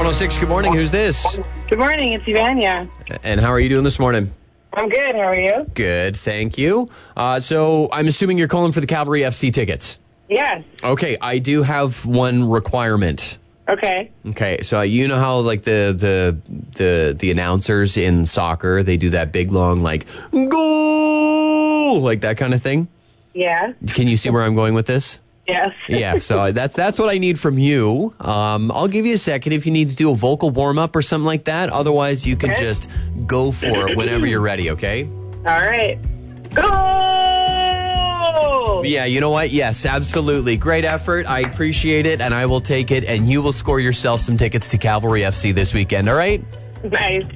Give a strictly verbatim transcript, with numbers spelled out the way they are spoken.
oh six, good morning. Who's this? Good morning, it's Ivania. And how are you doing this morning? I'm good, how are you? Good, thank you. Uh, so I'm assuming you're calling for the Cavalry F C tickets. Yes. Okay, I do have one requirement. Okay. Okay, so you know how like the the the the announcers in soccer, they do that big long like goal, like that kind of thing? Yeah. Can you see where I'm going with this? Yes. Yeah, so that's that's what I need from you. Um, I'll give you a second if you need to do a vocal warm-up or something like that. Otherwise, you can Okay. just go for it whenever you're ready, okay? All right. Go! Yeah, you know what? Yes, absolutely. Great effort. I appreciate it, and I will take it, and you will score yourself some tickets to Cavalry F C this weekend, all right? Nice.